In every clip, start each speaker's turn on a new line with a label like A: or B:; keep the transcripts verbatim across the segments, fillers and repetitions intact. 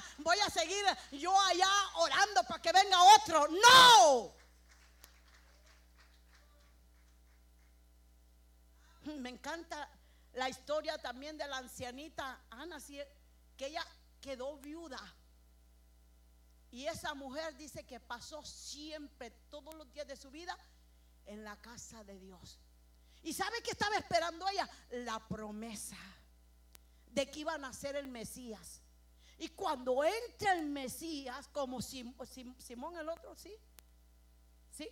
A: voy a seguir yo allá orando para que venga otro. ¡No! Me encanta la historia también de la ancianita Ana, que ella quedó viuda. Y esa mujer dice que pasó siempre, todos los días de su vida, en la casa de Dios. ¿Y sabe qué estaba esperando ella? La promesa de que iba a nacer el Mesías. Y cuando entra el Mesías, como Sim, Sim, Simón el otro, ¿sí? ¿Sí?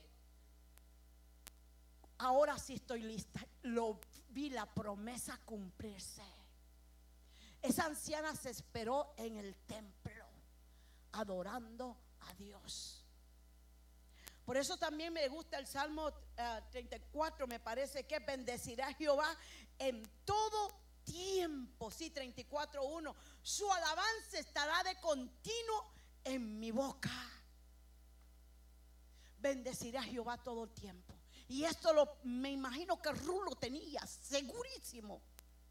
A: Ahora sí estoy lista. Lo vi la promesa cumplirse. Esa anciana se esperó en el templo, adorando a Dios. Por eso también me gusta el Salmo uh, treinta y cuatro, me parece que bendecirá a Jehová en todo tiempo. Sí, treinta y cuatro uno. Su alabanza estará de continuo en mi boca. Bendecirá a Jehová todo el tiempo. Y esto lo, me imagino que Rulo tenía segurísimo.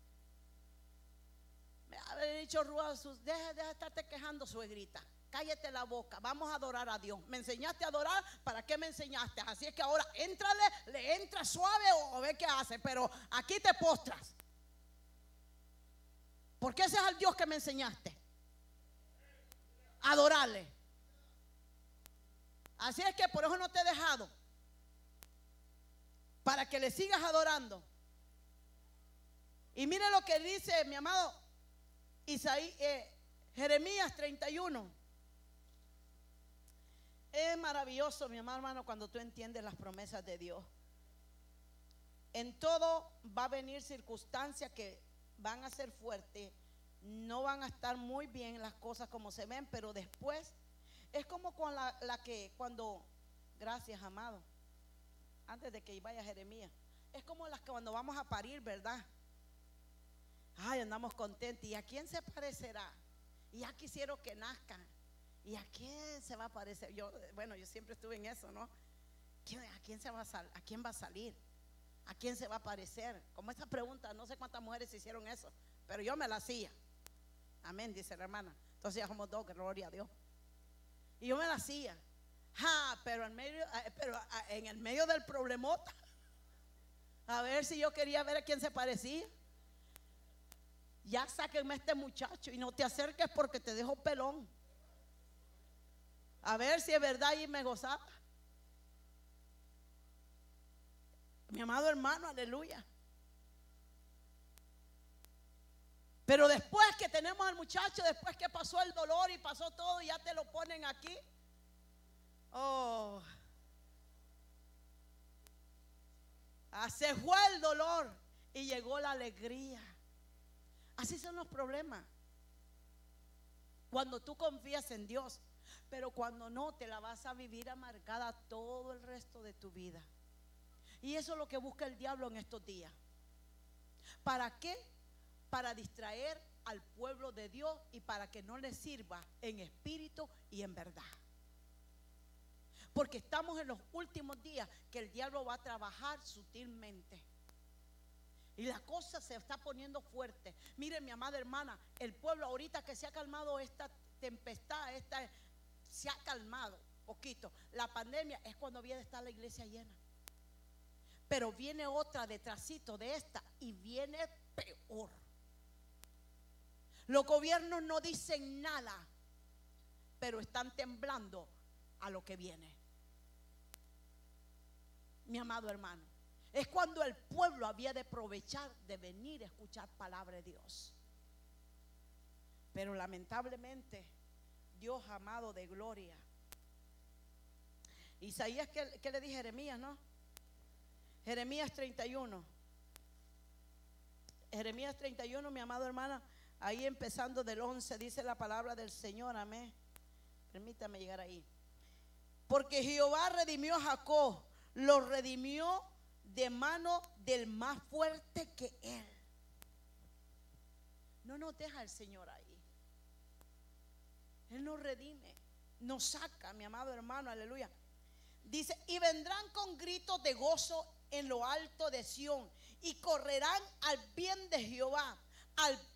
A: Me había dicho Rulo, deja de estarte quejando, suegrita. Cállate la boca, vamos a adorar a Dios. Me enseñaste a adorar, ¿para qué me enseñaste? Así es que ahora éntrale, le entra suave o, o ve qué hace, pero aquí te postras. Porque ese es el Dios que me enseñaste. Adorarle. Así es que por eso no te he dejado, para que le sigas adorando. Y mire lo que dice mi amado Isaí, eh, Jeremías treinta y uno. Es maravilloso, mi amado hermano, cuando tú entiendes las promesas de Dios. En todo va a venir circunstancias que van a ser fuertes. No van a estar muy bien las cosas como se ven, pero después es como con la, la que cuando, gracias amado, antes de que vaya Jeremías, es como las que cuando vamos a parir, ¿verdad? Ay, andamos contentos. ¿Y a quién se parecerá? Y ya quisieron que nazcan. ¿Y a quién se va a parecer? Yo, bueno, yo siempre estuve en eso, ¿no? ¿A quién se va a sal, a quién va a salir? ¿A quién se va a parecer? Como esta pregunta, no sé cuántas mujeres hicieron eso, pero yo me la hacía. Amén, dice la hermana. Entonces ya somos dos, gloria a Dios. Y yo me la hacía. Ja, pero en medio, pero en el medio del problemota, a ver si yo quería ver a quién se parecía. Ya sáquenme a este muchacho y no te acerques porque te dejo pelón. A ver si es verdad y me gozaba. Mi amado hermano, aleluya. Pero después que tenemos al muchacho, después que pasó el dolor y pasó todo, ya te lo ponen aquí. Oh, ah, se fue el dolor y llegó la alegría. Así son los problemas. Cuando tú confías en Dios, pero cuando no, te la vas a vivir amargada todo el resto de tu vida. Y eso es lo que busca el diablo en estos días. ¿Para qué? Para distraer al pueblo de Dios y para que no le sirva en espíritu y en verdad. Porque estamos en los últimos días que el diablo va a trabajar sutilmente. Y la cosa se está poniendo fuerte. Miren, mi amada hermana, el pueblo ahorita que se ha calmado esta tempestad, esta, se ha calmado poquito. La pandemia es cuando viene a estar la iglesia llena. Pero viene otra detrásito de esta y viene peor. Los gobiernos no dicen nada, pero están temblando a lo que viene. Mi amado hermano, es cuando el pueblo había de aprovechar de venir a escuchar palabra de Dios. Pero lamentablemente, Dios amado de gloria. Isaías, ¿qué, qué le dije? Jeremías, ¿no? Jeremías treinta y uno. Jeremías treinta y uno, mi amado hermana, ahí empezando del once, dice la palabra del Señor, amén. Permítame llegar ahí. Porque Jehová redimió a Jacob, lo redimió de mano del más fuerte que él. No nos deja el Señor ahí. Él nos redime, nos saca, mi amado hermano, aleluya. Dice, y vendrán con gritos de gozo en lo alto de Sión, y correrán al bien de Jehová, al